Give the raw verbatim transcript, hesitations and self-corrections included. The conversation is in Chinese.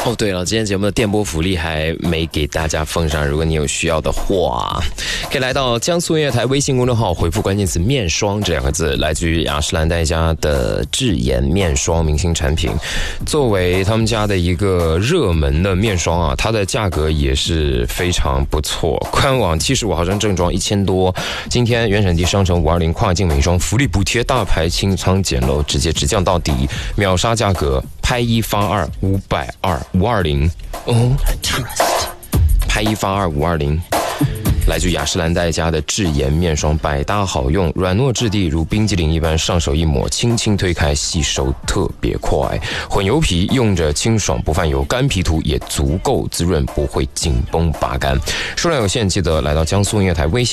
哦，对了，今天节目的电波福利还没给大家奉上，如果你有需要的话，可以来到江苏音乐台微信公众号回复关键词面霜这两个字，来自于雅诗兰黛家的智妍面霜明星产品，作为他们家的一个热门的面霜啊，它的价格也是非常不错，官网七十五毫升正装一千多，今天原产地商城五二零跨境美妆福利补贴大牌清仓捡漏，直接直降到底，秒杀价格，拍一发二五百二五二零哦，拍一发二五二零。来自雅诗兰黛家的智妍面霜，百搭好用，软糯质地如冰激凌一般，上手一抹，轻轻推开，吸收特别快。混油皮用着清爽不泛油，干皮涂也足够滋润，不会紧绷拔干。数量有限，记得来到江苏音乐台微信